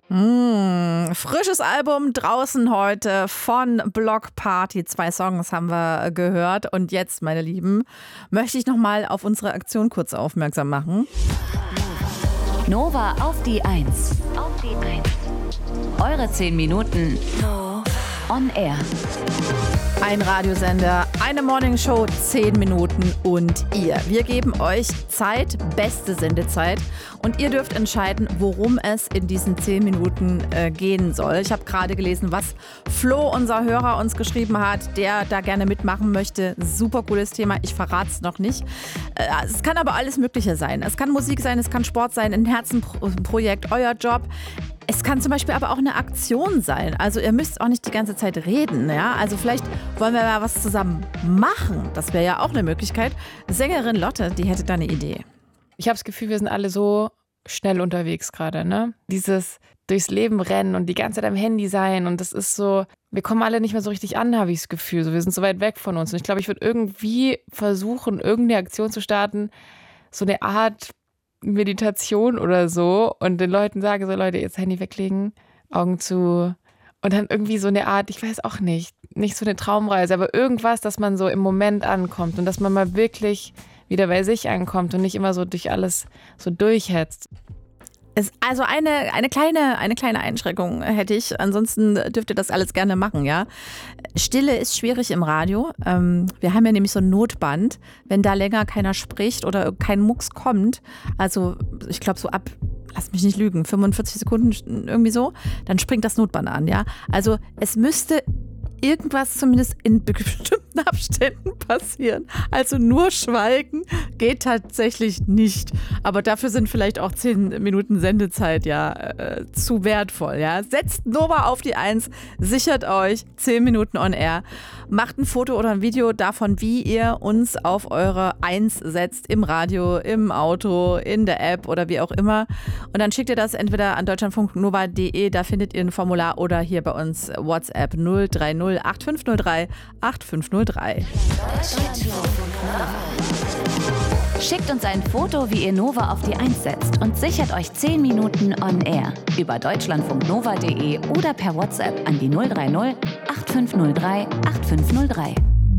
Frisches Album draußen heute von Block Party. 2 Songs haben wir gehört. Und jetzt, meine Lieben, möchte ich nochmal auf unsere Aktion kurz aufmerksam machen. Nova auf die 1. Eure 10 Minuten on air. Ein Radiosender, eine Morningshow, 10 Minuten und ihr. Wir geben euch Zeit, beste Sendezeit. Und ihr dürft entscheiden, worum es in diesen 10 Minuten gehen soll. Ich habe gerade gelesen, was Flo, unser Hörer, uns geschrieben hat, der da gerne mitmachen möchte. Super cooles Thema, ich verrate es noch nicht. Es kann aber alles Mögliche sein. Es kann Musik sein, es kann Sport sein, ein Herzenprojekt, euer Job. Es kann zum Beispiel aber auch eine Aktion sein. Also ihr müsst auch nicht die ganze Zeit reden. Ja? Also vielleicht wollen wir mal was zusammen machen. Das wäre ja auch eine Möglichkeit. Sängerin Lotte, die hätte da eine Idee. Ich habe das Gefühl, wir sind alle so schnell unterwegs gerade, ne? Dieses durchs Leben rennen und die ganze Zeit am Handy sein und das ist so, wir kommen alle nicht mehr so richtig an, habe ich das Gefühl. So, wir sind so weit weg von uns und ich glaube, ich würde irgendwie versuchen, irgendeine Aktion zu starten, so eine Art Meditation oder so und den Leuten sage so, Leute, jetzt Handy weglegen, Augen zu und dann irgendwie so eine Art, ich weiß auch nicht so eine Traumreise, aber irgendwas, dass man so im Moment ankommt und dass man mal wirklich wieder bei sich ankommt und nicht immer so durch alles so durchhetzt. Also eine kleine Einschränkung hätte ich. Ansonsten dürft ihr das alles gerne machen, ja. Stille ist schwierig im Radio. Wir haben ja nämlich so ein Notband. Wenn da länger keiner spricht oder kein Mucks kommt, also ich glaube so ab, lass mich nicht lügen, 45 Sekunden irgendwie so, dann springt das Notband an, ja. Also es müsste irgendwas zumindest in bestimmten Abständen passieren. Also nur schweigen geht tatsächlich nicht. Aber dafür sind vielleicht auch 10 Minuten Sendezeit zu wertvoll. Ja? Setzt Nova auf die 1, sichert euch 10 Minuten on air, macht ein Foto oder ein Video davon, wie ihr uns auf eure 1 setzt, im Radio, im Auto, in der App oder wie auch immer. Und dann schickt ihr das entweder an deutschlandfunknova.de, da findet ihr ein Formular, oder hier bei uns WhatsApp 030 8503 8503. Schickt uns ein Foto, wie ihr Nova auf die 1 setzt und sichert euch 10 Minuten on air über deutschlandfunknova.de oder per WhatsApp an die 030 8503 8503.